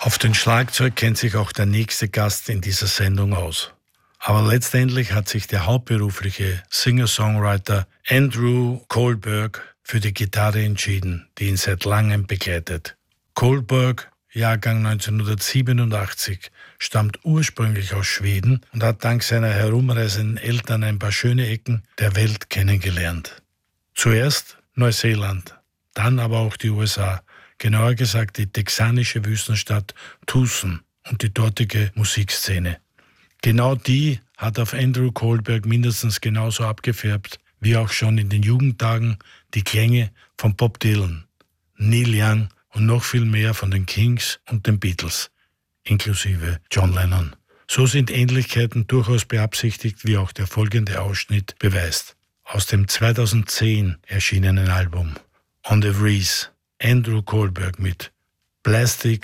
Auf den Schlagzeug kennt sich auch der nächste Gast in dieser Sendung aus. Aber letztendlich hat sich der hauptberufliche Singer-Songwriter Andrew Kohlberg für die Gitarre entschieden, die ihn seit langem begleitet. Kohlberg, Jahrgang 1987, stammt ursprünglich aus Schweden und hat dank seiner herumreisenden Eltern ein paar schöne Ecken der Welt kennengelernt. Zuerst Neuseeland, dann aber auch die USA, genauer gesagt die texanische Wüstenstadt Tucson und die dortige Musikszene. Genau die hat auf Andrew Kohlberg mindestens genauso abgefärbt, wie auch schon in den Jugendtagen die Klänge von Bob Dylan, Neil Young und noch viel mehr von den Kings und den Beatles, inklusive John Lennon. So sind Ähnlichkeiten durchaus beabsichtigt, wie auch der folgende Ausschnitt beweist. Aus dem 2010 erschienenen Album On the Breeze, Andrew Kohlberg mit Plastic